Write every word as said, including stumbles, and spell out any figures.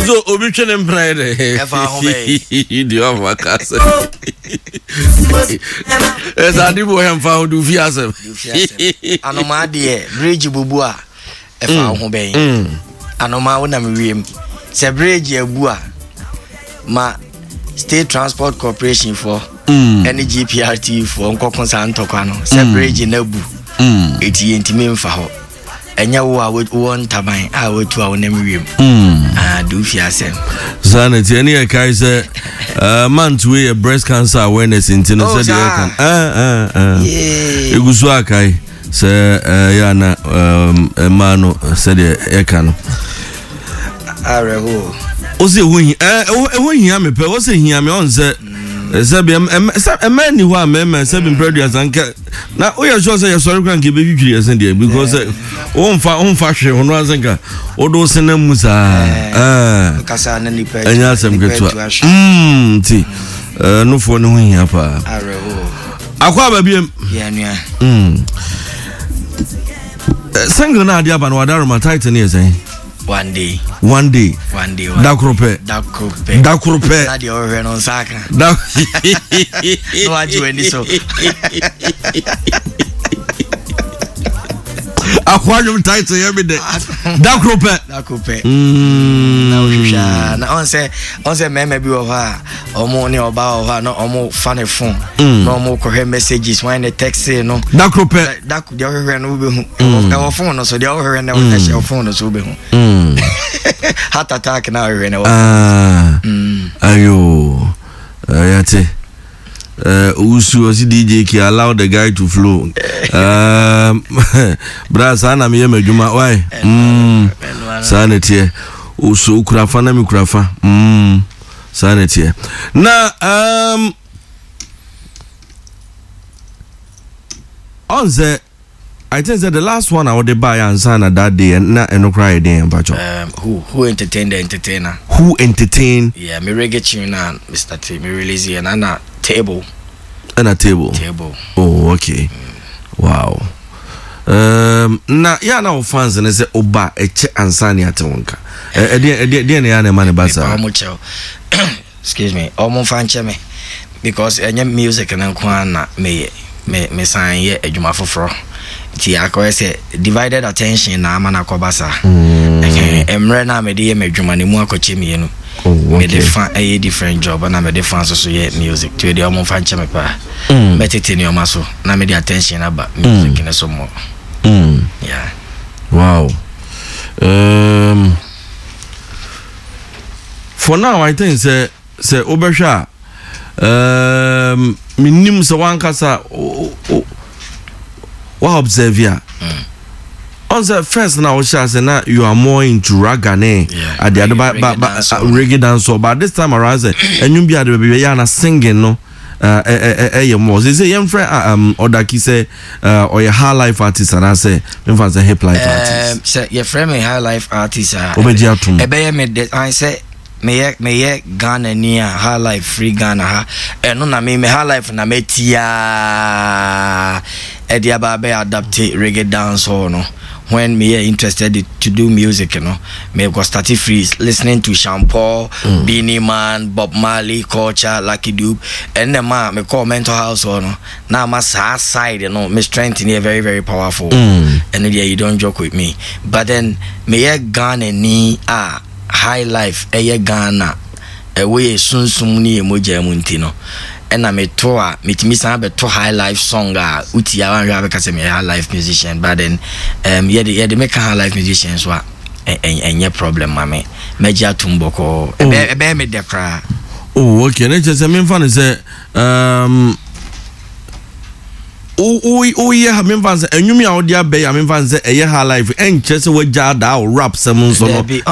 Ozo obi twene mpran de. E fa ho be. Di o makase. Esa di bo hem fa ho du fi asem. Du fi asem. Anoma de bridge bubu a e fa ho be. Anoma wona me wiem. Se bridge abu a ma State Transport Corporation for mm. N G P R T for nkokon san tokwa no se bridge na bu mm. eti entimi mfa ho enya wo a wo ntaban a wo tu a wo nam wiem mm. ah do fi asem zaneti eni e kai se uh, month we breast cancer awareness intino oh, se de kan ah ah ah egusu akai se uh, ya na um, mano se de e kan areho Ose won eh won hia me pe ose hia me on se se be e mani ho amema se be produce anka na o ya sure say sorry kan ke be dwidwiri esen dey because o mfa o mfa hwe ho no asenka o do se na musa eh kasa na ni pe enya asem ketua mm ti eh no fo no ho hia pa areho akwa ba biem ya nua mm single na dia ba no wadaro ma title ne esen One day, one day, one day. Dakrope, Dakrope, Dakrope. That you already on saka. No, I do any so. I want you title every day. Dakrope, Dakrope. Hmm. Now you shall. Now on say, on say, me maybe over. Omo ni oba over. No omo funny phone. No omo correct messages. When the text say no. Dakrope. Dak the other no be hu. Our phone so the other no be share phone so be hu. Hmm. Heart attack now we know. Ah. Ayo. Ayate. Uh, Usu was D J ki allow the guy to flow. Um, Brass ana mi yeme juma why? Mm. Sanity. Usu ukrafa na mi ukrafa. Mm. Sanity. Na um on the I think that the last one I would buy and sign that day and not and no cry day and um who who entertained the entertainer? Who entertain? Yeah, me reggae tune and Mister T me release and na table. And a table. Table. Oh, okay. Mm. Wow. Um na ya na fans and say oba eche ansani atonka. Eh eh eh eh na na man basa. Excuse me. Omo fan cheme because any music na kwa na me me me san ye adwuma foforo. Ti akoye say divided attention na amana kobasa. Eh emre na me de me adwuma ne mu akoche me no. Me de fan a different job and me de fan so ye music to the omo fan cheme pa. Me tete ni oma so na me de attention aba music na so mo. Mm. Yeah. Wow. Um for now I think say say obesha um minim se wan kasa what observe ya mm. On the first now we shall say now you are more into ragane yeah, at the other ba, ba, ba, uh, reggae dance but this time around say and you be at the baby yana singing no uh eh eh eh more say young friend um Odaki say uh or your high life artist and I say me fan say hip life artist um say your friend me high life artist ah obeji atum e be me I say me me Ghana near high life free Ghana ha eno na me me high life na metia e dia ba be adapt reggae dance or no when me interested to do music, you know, me go start free listening to Sean Paul, mm. Beanie Man, Bob Marley, Culture, Lucky Dube, and then ma me call mental house or no. Now my side, you know, my strength in here very very powerful, mm. and yeah, you don't joke with me. But then me Ghana ni ah high life, eh Ghana, away soon soon ni emoji muntino. And I made tour, meet me some to high life song. Uti I want because I'm a high life musician, but then um yeah the yeah the make high life musicians what and and your problem, mammy. Major Tumboko, a bear made the cry. Oh, okay. Let's just I mean fun is um oh oh oh yeah, I mean fans and you me out there bay I mean fans a high life and just what jar rap someone so